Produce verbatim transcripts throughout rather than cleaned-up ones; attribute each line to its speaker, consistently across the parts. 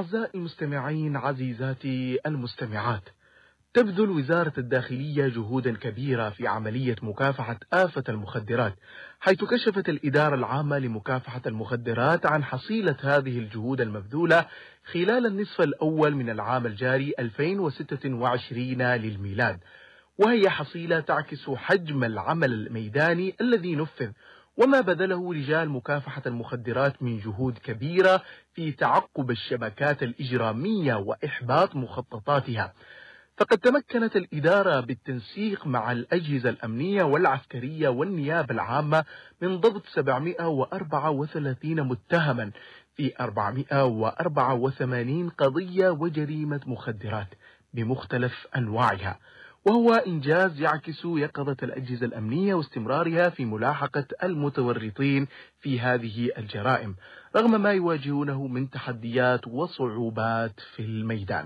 Speaker 1: أعزائي المستمعين عزيزاتي المستمعات، تبذل وزارة الداخلية جهودا كبيرة في عملية مكافحة آفة المخدرات، حيث كشفت الإدارة العامة لمكافحة المخدرات عن حصيلة هذه الجهود المبذولة خلال النصف الأول من العام الجاري ألفين وستة وعشرين للميلاد، وهي حصيلة تعكس حجم العمل الميداني الذي نفذ وما بذله رجال مكافحة المخدرات من جهود كبيرة في تعقب الشبكات الإجرامية وإحباط مخططاتها. فقد تمكنت الإدارة بالتنسيق مع الأجهزة الأمنية والعسكرية والنيابة العامة من ضبط سبعمائة وأربعة وثلاثين متهما في أربعمائة وأربعة وثمانين قضية وجريمة مخدرات بمختلف أنواعها، وهو إنجاز يعكس يقظة الأجهزة الأمنية واستمرارها في ملاحقة المتورطين في هذه الجرائم رغم ما يواجهونه من تحديات وصعوبات في الميدان.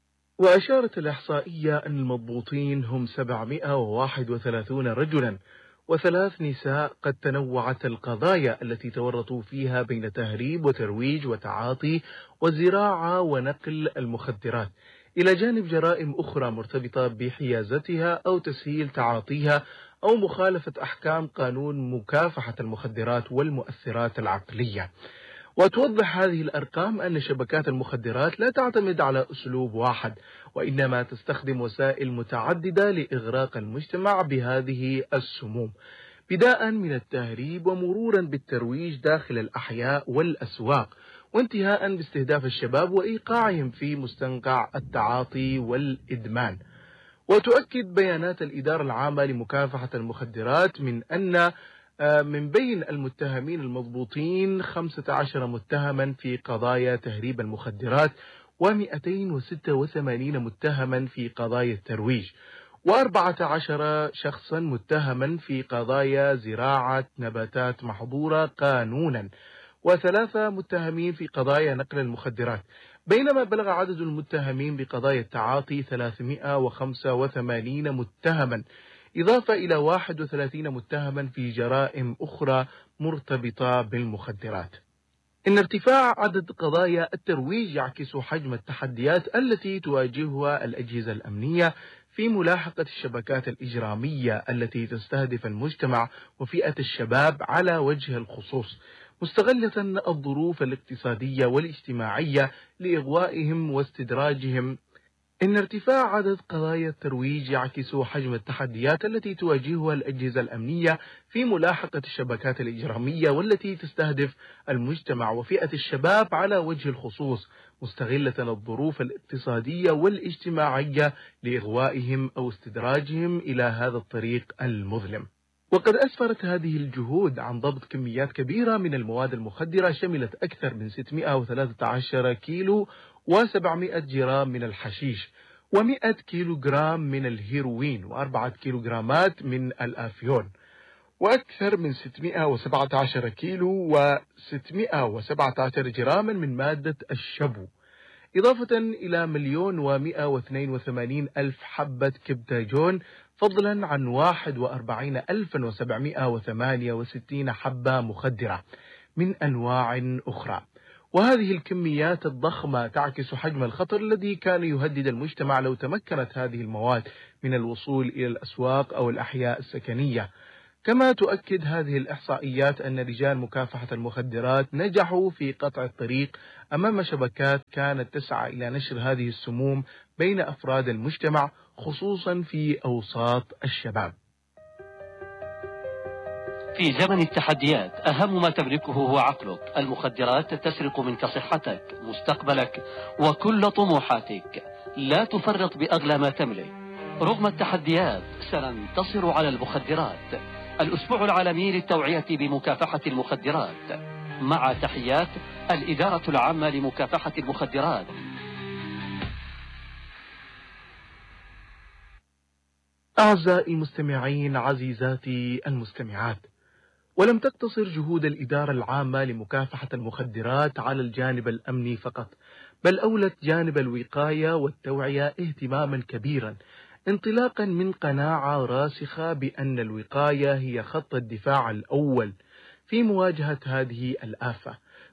Speaker 1: وأشارت الإحصائية أن المضبوطين هم سبعمائة وواحد وثلاثين رجلا وثلاث نساء، قد تنوعت القضايا التي تورطوا فيها بين تهريب وترويج وتعاطي وزراعة ونقل المخدرات، إلى جانب جرائم أخرى مرتبطة بحيازتها أو تسهيل تعاطيها أو مخالفة أحكام قانون مكافحة المخدرات والمؤثرات العقلية. وتوضح هذه الأرقام أن شبكات المخدرات لا تعتمد على أسلوب واحد، وإنما تستخدم وسائل متعددة لإغراق المجتمع بهذه السموم، بداء من التهريب ومرورا بالترويج داخل الأحياء والأسواق، وانتهاء باستهداف الشباب وإيقاعهم في مستنقع التعاطي والإدمان. وتؤكد بيانات الإدارة العامة لمكافحة المخدرات من أن من بين المتهمين المضبوطين خمسة عشر متهما في قضايا تهريب المخدرات ومئتين وستة وثمانين متهما في قضايا الترويج، وأربعة عشر شخصا متهما في قضايا زراعة نباتات محظورة قانونا، وثلاثة متهمين في قضايا نقل المخدرات، بينما بلغ عدد المتهمين بقضايا التعاطي ثلاثمائة وخمسة وثمانين متهما، إضافة إلى واحد وثلاثين متهما في جرائم أخرى مرتبطة بالمخدرات. إن ارتفاع عدد قضايا الترويج يعكس حجم التحديات التي تواجهها الأجهزة الأمنية في ملاحقة الشبكات الإجرامية التي تستهدف المجتمع وفئة الشباب على وجه الخصوص، مستغلة الظروف الاقتصادية والاجتماعية لإغوائهم واستدراجهم. إن ارتفاع عدد قضايا الترويج يعكس حجم التحديات التي تواجهها الأجهزة الأمنية في ملاحقة الشبكات الإجرامية والتي تستهدف المجتمع وفئة الشباب على وجه الخصوص، مستغلة الظروف الاقتصادية والاجتماعية لإغوائهم أو استدراجهم إلى هذا الطريق المظلم. وقد أسفرت هذه الجهود عن ضبط كميات كبيرة من المواد المخدرة شملت أكثر من ستمائة وثلاثة عشر كيلو وسبعمائة جرام من الحشيش ومئة كيلو جرام من الهيروين وأربعة كيلو جرامات من الآفيون، وأكثر من ستمائة وسبعة عشر كيلو وستمائة وسبعة عشر جراما من مادة الشبو، إضافة إلى مليون ومئة واثنين وثمانين ألف حبة كبتاجون، فضلا عن واحد وأربعين ألفا وسبعمائة وثمانية وستين حبة مخدرة من أنواع أخرى. وهذه الكميات الضخمة تعكس حجم الخطر الذي كان يهدد المجتمع لو تمكنت هذه المواد من الوصول إلى الأسواق أو الأحياء السكنية. كما تؤكد هذه الإحصائيات أن رجال مكافحة المخدرات نجحوا في قطع الطريق أمام شبكات كانت تسعى إلى نشر هذه السموم بين أفراد المجتمع، خصوصا في أوساط الشباب.
Speaker 2: في زمن التحديات أهم ما تملكه هو عقلك. المخدرات تسرق منك صحتك، مستقبلك وكل طموحاتك. لا تفرط بأغلى ما تملك. رغم التحديات سننتصر على المخدرات. الأسبوع العالمي للتوعية بمكافحة المخدرات، مع تحيات الإدارة العامة لمكافحة المخدرات.
Speaker 1: أعزائي المستمعين عزيزاتي المستمعات، ولم تقتصر جهود الإدارة العامة لمكافحة المخدرات على الجانب الأمني فقط، بل أولت جانب الوقاية والتوعية اهتماما كبيرا، انطلاقا من قناعة راسخة بأن الوقاية هي خط الدفاع الأول في مواجهة هذه الآفة.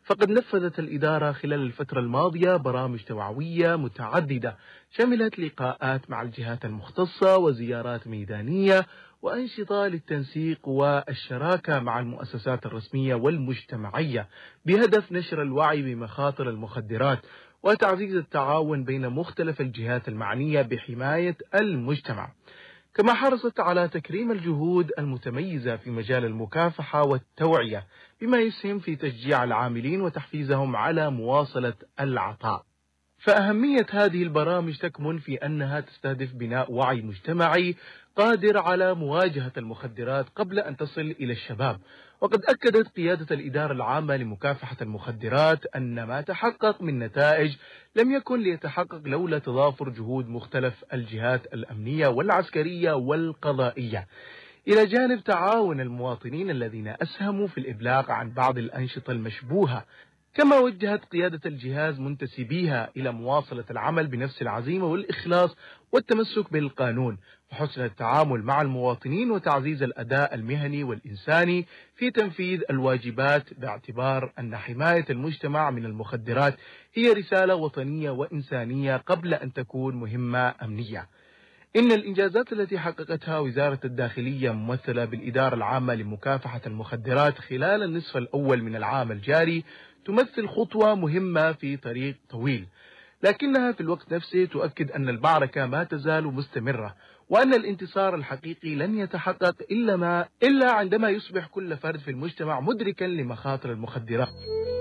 Speaker 1: فقد نفذت الإدارة خلال الفترة الماضية برامج توعوية متعددة شملت لقاءات مع الجهات المختصة وزيارات ميدانية وأنشطة للتنسيق والشراكة مع المؤسسات الرسمية والمجتمعية بهدف نشر الوعي بمخاطر المخدرات وتعزيز التعاون بين مختلف الجهات المعنية بحماية المجتمع. كما حرصت على تكريم الجهود المتميزة في مجال المكافحة والتوعية بما يسهم في تشجيع العاملين وتحفيزهم على مواصلة العطاء. فأهمية هذه البرامج تكمن في أنها تستهدف بناء وعي مجتمعي قادر على مواجهة المخدرات قبل أن تصل إلى الشباب. وقد أكدت قيادة الإدارة العامة لمكافحة المخدرات أن ما تحقق من نتائج لم يكن ليتحقق لولا تضافر جهود مختلف الجهات الأمنية والعسكرية والقضائية، إلى جانب تعاون المواطنين الذين أسهموا في الإبلاغ عن بعض الأنشطة المشبوهة. كما وجهت قيادة الجهاز منتسبيها إلى مواصلة العمل بنفس العزيمة والإخلاص والتمسك بالقانون وحسن التعامل مع المواطنين وتعزيز الأداء المهني والإنساني في تنفيذ الواجبات، باعتبار أن حماية المجتمع من المخدرات هي رسالة وطنية وإنسانية قبل أن تكون مهمة أمنية. إن الإنجازات التي حققتها وزارة الداخلية ممثلة بالإدارة العامة لمكافحة المخدرات خلال النصف الأول من العام الجاري تمثل خطوة مهمة في طريق طويل، لكنها في الوقت نفسه تؤكد أن المعركة ما تزال مستمرة، وأن الانتصار الحقيقي لن يتحقق إلا ما إلا عندما يصبح كل فرد في المجتمع مدركا لمخاطر المخدرات.